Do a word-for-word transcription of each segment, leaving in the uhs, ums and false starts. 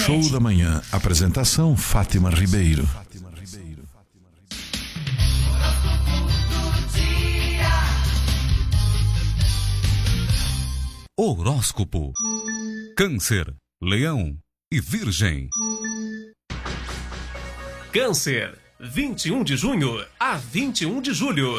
Show da Manhã. Apresentação Fátima Ribeiro. Horóscopo. Câncer, Leão e Virgem. Câncer, vinte e um de junho a vinte e um de julho.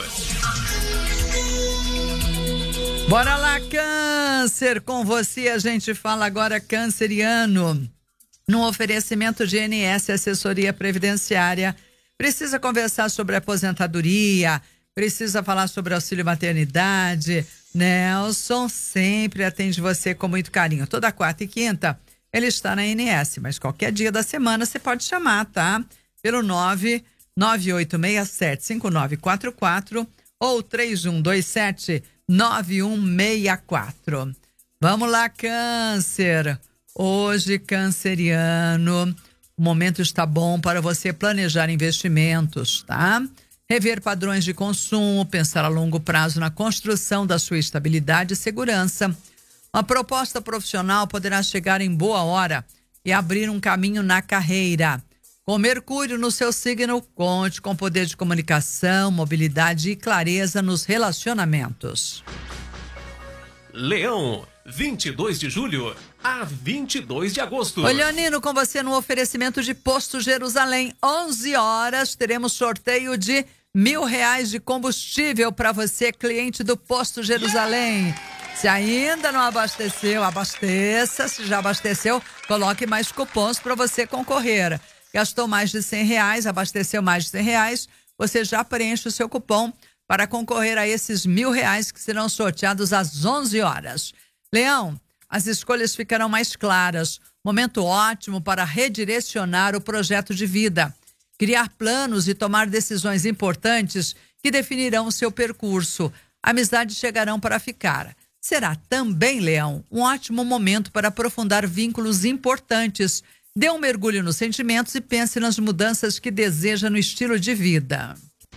Bora lá, Câncer! Com você a gente fala agora canceriano. No oferecimento de N S Assessoria Previdenciária. Precisa conversar sobre aposentadoria, precisa falar sobre auxílio maternidade. Nelson sempre atende você com muito carinho. Toda quarta e quinta ele está na N S, mas qualquer dia da semana você pode chamar, tá? Pelo nove nove oito seis sete cinco nove quatro quatro ou três um dois sete nove um seis quatro. Vamos lá, Câncer. Hoje, canceriano, o momento está bom para você planejar investimentos, tá? Rever padrões de consumo, pensar a longo prazo na construção da sua estabilidade e segurança. Uma proposta profissional poderá chegar em boa hora e abrir um caminho na carreira. Com Mercúrio no seu signo, conte com poder de comunicação, mobilidade e clareza nos relacionamentos. Leão, vinte e dois de julho a vinte e dois de agosto. Oi, Leonino, com você no oferecimento de Posto Jerusalém. onze horas, teremos sorteio de mil reais de combustível para você, cliente do Posto Jerusalém. Se ainda não abasteceu, abasteça. Se já abasteceu, coloque mais cupons para você concorrer. Gastou mais de cem reais, abasteceu mais de cem reais, você já preenche o seu cupom para concorrer a esses mil reais que serão sorteados às onze horas. Leão, as escolhas ficarão mais claras. Momento ótimo para redirecionar o projeto de vida. Criar planos e tomar decisões importantes que definirão o seu percurso. Amizades chegarão para ficar. Será também, Leão, um ótimo momento para aprofundar vínculos importantes. Dê um mergulho nos sentimentos e pense nas mudanças que deseja no estilo de vida.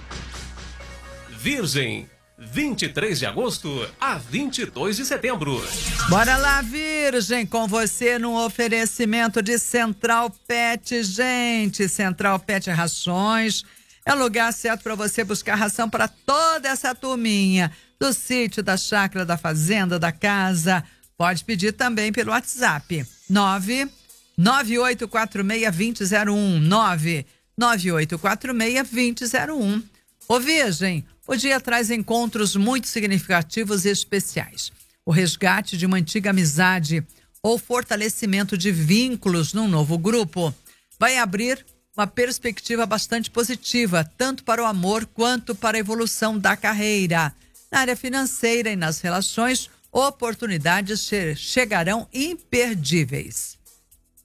Virgem, vinte e três de agosto a vinte e dois de setembro. Bora lá, Virgem, com você no oferecimento de Central Pet, gente. Central Pet Rações é o lugar certo para você buscar ração para toda essa turminha do sítio, da chácara, da fazenda, da casa. Pode pedir também pelo WhatsApp nove nove oito quatro seis dois zero zero um nove nove oito quatro seis dois zero zero um. Ô Virgem, o dia traz encontros muito significativos e especiais. O resgate de uma antiga amizade ou fortalecimento de vínculos num novo grupo vai abrir uma perspectiva bastante positiva, tanto para o amor quanto para a evolução da carreira. Na área financeira e nas relações, oportunidades che- chegarão imperdíveis.